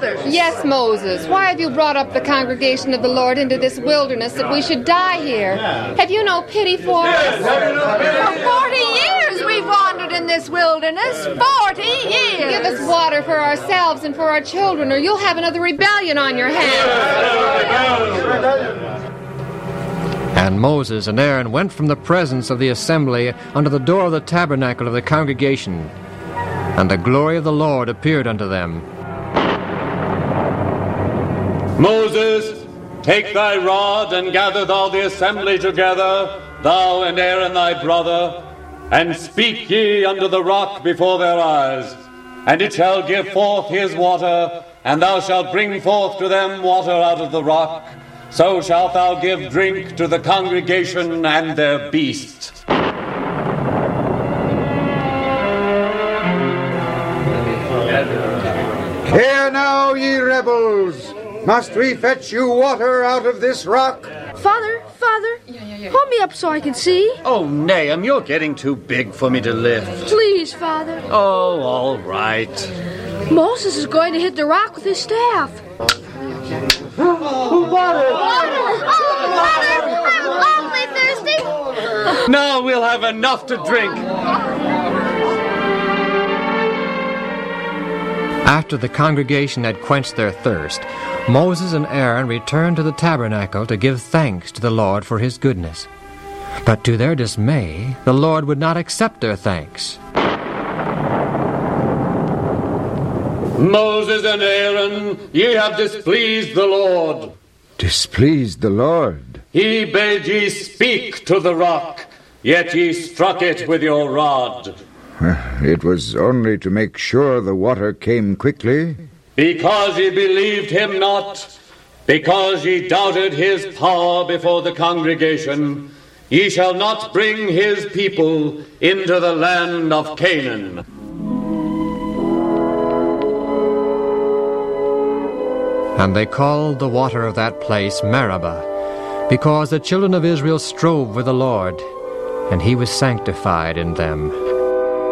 Father. Yes, Moses. Why have you brought up the congregation of the Lord into this wilderness that we should die here? Have you no pity for us? For 40 years we've wandered in this wilderness. 40 years. Give us water for ourselves and for our children, or you'll have another rebellion on your hands. And Moses and Aaron went from the presence of the assembly unto the door of the tabernacle of the congregation, and the glory of the Lord appeared unto them. Moses, take thy rod, and gather thou the assembly together, thou and Aaron thy brother, and speak ye unto the rock before their eyes. And it shall give forth his water, and thou shalt bring forth to them water out of the rock. So shalt thou give drink to the congregation and their beasts. Hear now, ye rebels! Must we fetch you water out of this rock? Father, hold me up so I can see. Oh, Nahum, you're getting too big for me to lift. Please, Father. Oh, all right. Moses is going to hit the rock with his staff. Water! I'm awfully thirsty. Now we'll have enough to drink. After the congregation had quenched their thirst, Moses and Aaron returned to the tabernacle to give thanks to the Lord for his goodness. But to their dismay, the Lord would not accept their thanks. Moses and Aaron, ye have displeased the Lord. Displeased the Lord? He bade ye speak to the rock, yet ye struck it with your rod. It was only to make sure the water came quickly. Because ye believed him not, because ye doubted his power before the congregation, ye shall not bring his people into the land of Canaan. And they called the water of that place Meribah, because the children of Israel strove with the Lord, and he was sanctified in them.